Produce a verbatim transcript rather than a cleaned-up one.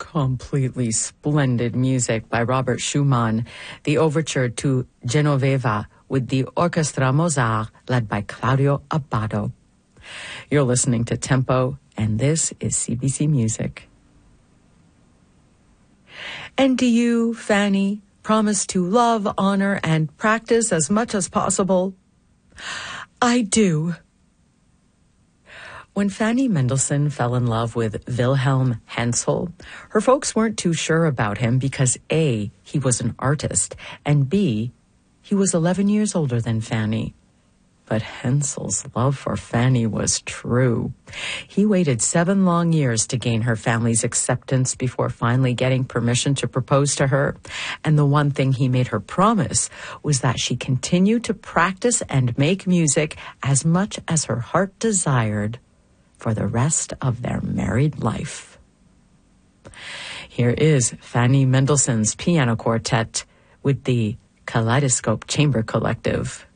Completely splendid music by Robert Schumann, the overture to Genoveva with the Orchestra Mozart led by Claudio Abbado. You're listening to Tempo, and this is C B C Music. And do you, Fanny, promise to love, honor, and practice as much as possible? I do. When Fanny Mendelssohn fell in love with Wilhelm Hensel, her folks weren't too sure about him because A, he was an artist, and B, he was eleven years older than Fanny. But Hensel's love for Fanny was true. He waited seven long years to gain her family's acceptance before finally getting permission to propose to her. And the one thing he made her promise was that she continued to practice and make music as much as her heart desired for the rest of their married life. Here is Fanny Mendelssohn's piano quartet with the Kaleidoscope Chamber Collective.